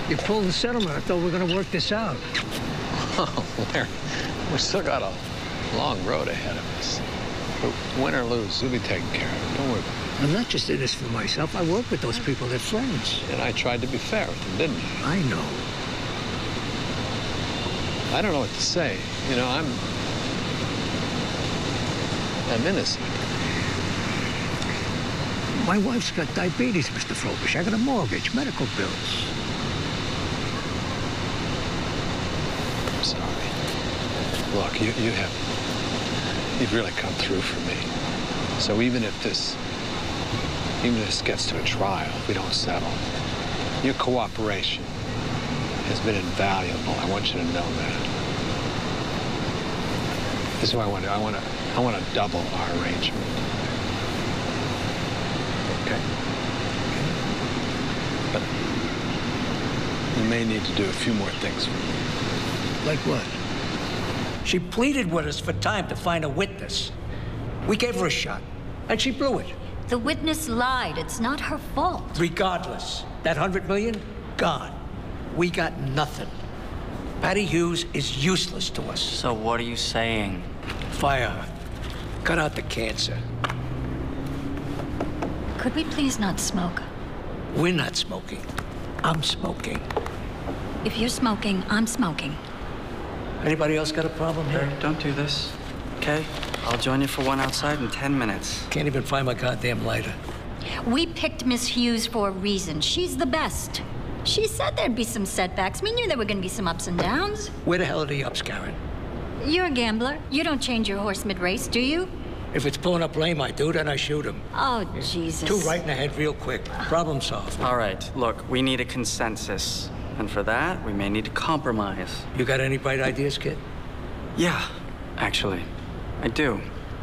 You pulled the settlement. I thought we were going to work this out. Oh, Larry, we still got a long road ahead of us. But win or lose, you'll be taken care of. Don't worry about it. I'm not just in this for myself. I work with those people. They're friends. And I tried to be fair with them, didn't I? I know. I don't know what to say. You know, I'm innocent. My wife's got diabetes, Mr. Frobisher. I got a mortgage, medical bills. I'm sorry. Look, you've really come through for me. So even if this gets to a trial, if we don't settle, your cooperation has been invaluable. I want you to know that. This is what I want to do. I want to double our arrangement. Okay. But you may need to do a few more things for me. Like what? She pleaded with us for time to find a witness. We gave her a shot, and she blew it. The witness lied. It's not her fault. Regardless, that $100 million, gone. We got nothing. Patty Hughes is useless to us. So what are you saying? Fire her. Cut out the cancer. Could we please not smoke? We're not smoking. I'm smoking. If you're smoking, I'm smoking. Anybody else got a problem here? Larry, don't do this, okay? I'll join you for one outside in 10 minutes. Can't even find my goddamn lighter. We picked Miss Hughes for a reason. She's the best. She said there'd be some setbacks. We knew there were going to be some ups and downs. Where the hell are the ups, Karen? You're a gambler. You don't change your horse mid-race, do you? If it's pulling up lame, I do, then I shoot him. Oh, Jesus. 2 right in the head real quick. Problem solved. All right, look, we need a consensus. And for that, we may need to compromise. You got any bright ideas, kid? Yeah, actually, I do.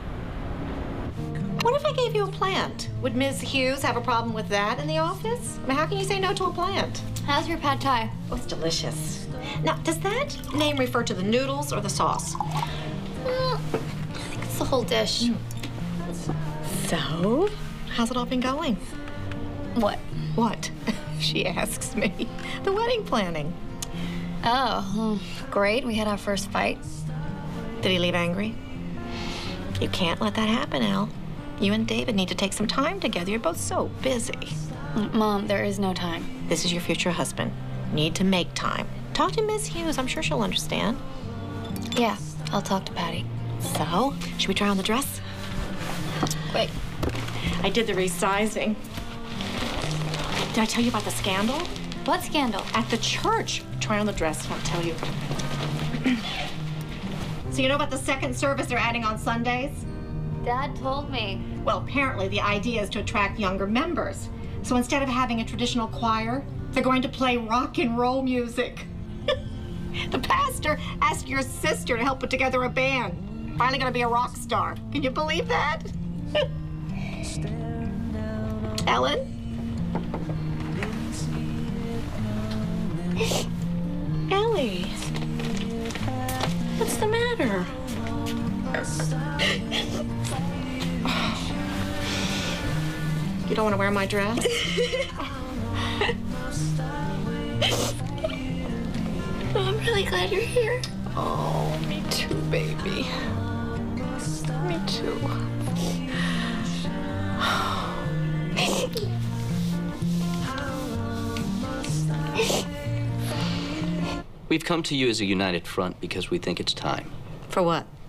What if I gave you a plant? Would Ms. Hughes have a problem with that in the office? I mean, how can you say no to a plant? How's your pad thai? Oh, it's delicious. Now, does that name refer to the noodles or the sauce? I think it's the whole dish. So, how's it all been going? What? What? She asks me. The wedding planning. Oh, great. We had our first fight. Did he leave angry? You can't let that happen, Al. You and David need to take some time together. You're both so busy. Mom, there is no time. This is your future husband. Need to make time. Talk to Ms. Hughes. I'm sure she'll understand. Yeah, I'll talk to Patty. So, should we try on the dress? Wait. I did the resizing. Did I tell you about the scandal? What scandal? At the church. Try on the dress, I'll tell you. So you know about the second service they're adding on Sundays? Dad told me. Well, apparently the idea is to attract younger members. So instead of having a traditional choir, they're going to play rock and roll music. The pastor asked your sister to help put together a band. Finally gonna be a rock star. Can you believe that? Ellen? Ellie, what's the matter? You don't want to wear my dress? I'm really glad you're here. Oh, me too, baby. Me too. We've come to you as a united front because we think it's time. For what?